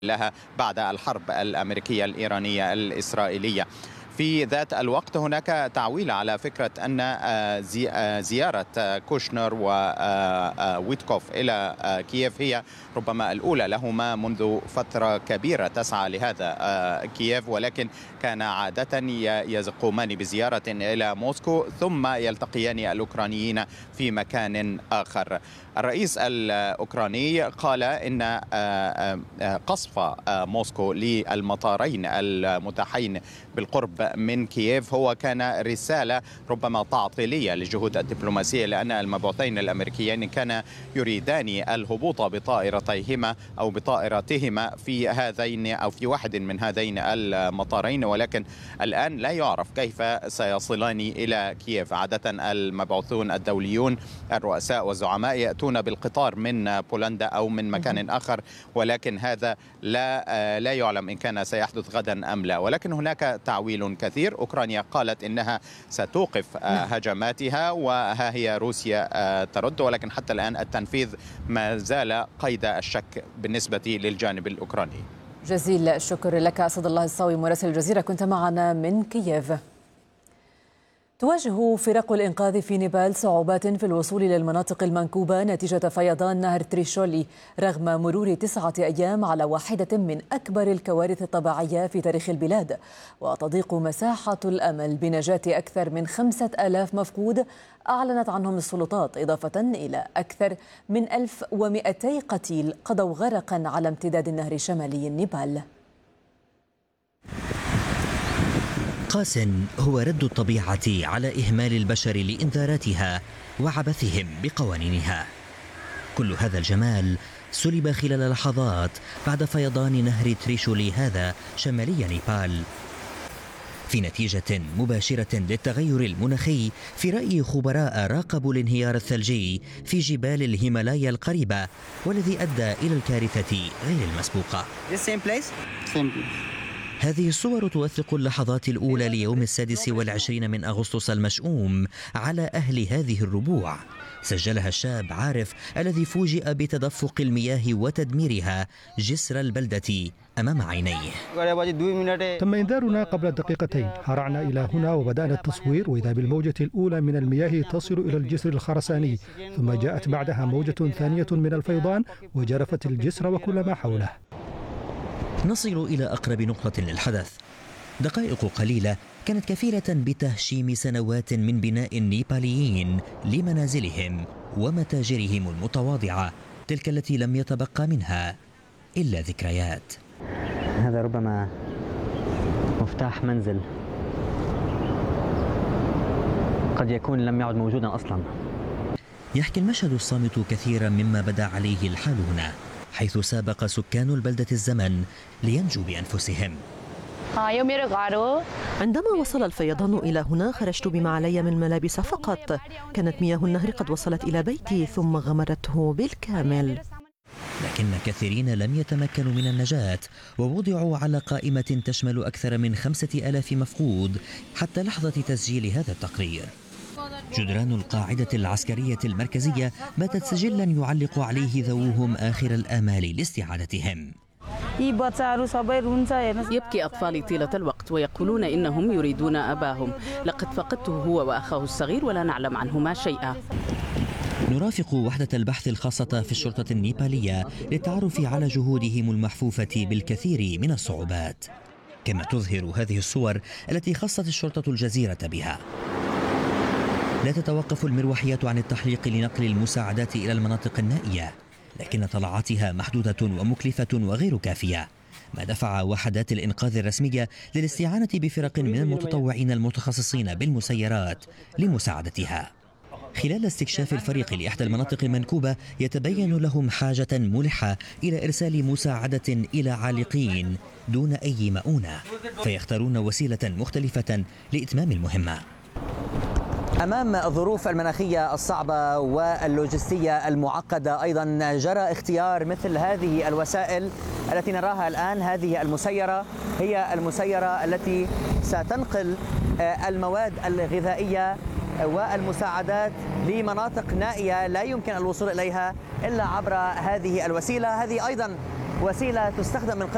لها بعد الحرب الأمريكية الإيرانية الإسرائيلية. في ذات الوقت هناك تعويل على فكرة أن زيارة كوشنر وويتكوف إلى كييف هي ربما الأولى لهما منذ فترة كبيرة تسعى لهذا كييف، ولكن كان عادة يقومان بزيارة إلى موسكو ثم يلتقيان الأوكرانيين في مكان آخر. الرئيس الأوكراني قال إن قصف موسكو للمطارين المتاحين بالقرب من كييف هو كان رسالة ربما تعطيلية للجهود الدبلوماسية، لأن المبعوثين الأمريكيين كان يريدان الهبوط بطائرتيهما أو بطائرتهما في هذين أو في واحد من هذين المطارين، ولكن الآن لا يعرف كيف سيصلان إلى كييف. عادة المبعوثون الدوليون الرؤساء والزعماء يأتون بالقطار من بولندا أو من مكان آخر، ولكن هذا لا يعلم إن كان سيحدث غدا أم لا. ولكن هناك تعويل كثير. أوكرانيا قالت إنها ستوقف هجماتها، وها هي روسيا ترد، ولكن حتى الآن التنفيذ ما زال قيد الشك بالنسبة للجانب الأوكراني. جزيل الشكر لك أسد الله الصاوي مراسل الجزيرة، كنت معنا من كييف. تواجه فرق الإنقاذ في نيبال صعوبات في الوصول إلى المناطق المنكوبة نتيجة فيضان نهر تريشولي رغم مرور 9 أيام على واحدة من أكبر الكوارث الطبيعية في تاريخ البلاد، وتضيق مساحة الأمل بنجاة أكثر من 5000 مفقود أعلنت عنهم السلطات، إضافة إلى أكثر من 1200 قتيل قضوا غرقا على امتداد النهر شمالي نيبال. قاس هو رد الطبيعة على إهمال البشر لإنذاراتها وعبثهم بقوانينها. كل هذا الجمال سلب خلال لحظات بعد فيضان نهر تريشولي هذا شمالي نيبال، في نتيجة مباشرة للتغير المناخي في رأي خبراء راقبوا الانهيار الثلجي في جبال الهيمالايا القريبة، والذي أدى إلى الكارثة غير المسبوقة. هذه الصور توثق اللحظات الأولى ليوم 26 من أغسطس المشؤوم على أهل هذه الربوع. سجلها الشاب عارف الذي فوجئ بتدفق المياه وتدميرها جسر البلدة أمام عينيه. تم إنذارنا قبل دقيقتين، هرعنا إلى هنا وبدأنا التصوير، وإذا بالموجة الأولى من المياه تصل إلى الجسر الخرساني، ثم جاءت بعدها موجة ثانية من الفيضان وجرفت الجسر وكل ما حوله. نصل إلى أقرب نقطة للحدث. دقائق قليلة كانت كفيلة بتهشيم سنوات من بناء النيباليين لمنازلهم ومتاجرهم المتواضعة، تلك التي لم يتبقى منها إلا ذكريات. هذا ربما مفتاح منزل قد يكون لم يعد موجودا أصلا. يحكي المشهد الصامت كثيرا مما بدا عليه الحال هنا، حيث سابق سكان البلدة الزمن لينجوا بأنفسهم. عندما وصل الفيضان إلى هنا خرجت بما علي من ملابس فقط. كانت مياه النهر قد وصلت إلى بيتي ثم غمرته بالكامل. لكن كثيرين لم يتمكنوا من النجاة ووضعوا على قائمة تشمل أكثر من 5000 مفقود حتى لحظة تسجيل هذا التقرير. جدران القاعدة العسكرية المركزية باتت سجلا يعلق عليه ذووهم آخر الآمال لاستعادتهم. يبكي أطفالي طيلة الوقت ويقولون إنهم يريدون أباهم. لقد فقدته هو وأخاه الصغير ولا نعلم عنهما شيئا. نرافق وحدة البحث الخاصة في الشرطة النيبالية للتعرف على جهودهم المحفوفة بالكثير من الصعوبات، كما تظهر هذه الصور التي خصت الشرطة الجزيرة بها. لا تتوقف المروحيات عن التحليق لنقل المساعدات إلى المناطق النائية، لكن طلعاتها محدودة ومكلفة وغير كافية، ما دفع وحدات الإنقاذ الرسمية للاستعانة بفرق من المتطوعين المتخصصين بالمسيرات لمساعدتها. خلال استكشاف الفريق لإحدى المناطق المنكوبة يتبين لهم حاجة ملحة إلى إرسال مساعدة إلى عالقين دون أي مؤونة، فيختارون وسيلة مختلفة لإتمام المهمة. أمام الظروف المناخية الصعبة واللوجستية المعقدة أيضا جرى اختيار مثل هذه الوسائل التي نراها الآن. هذه المسيرة هي المسيرة التي ستنقل المواد الغذائية والمساعدات لمناطق نائية لا يمكن الوصول إليها إلا عبر هذه الوسيلة. هذه أيضا وسيلة تستخدم من قبل